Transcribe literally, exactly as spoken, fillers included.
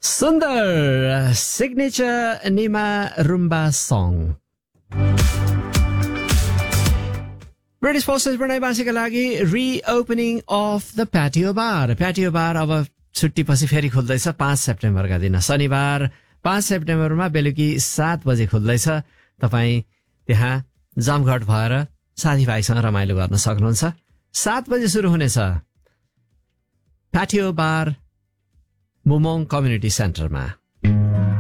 सुन्दर signature Nima Rumba song British forces प्रणयवासीका लागि रिओपनिङ of the प्याटियो बार प्याटियो बार अब छुट्टीपछि फेरि खुल्दैछ पाँच सेप्टेम्बरका दिन शनिबार पाँच सेप्टेम्बरमा बेलुकी सात बजे खुल्दैछ। तपाईँ त्यहाँ जमघट भएर साथीभाइसँग रमाइलो गर्न सक्नुहुन्छ। सात बजे सुरु हुनेछ प्याटियो बार मुमोङ कम्युनिटी सेन्टरमा।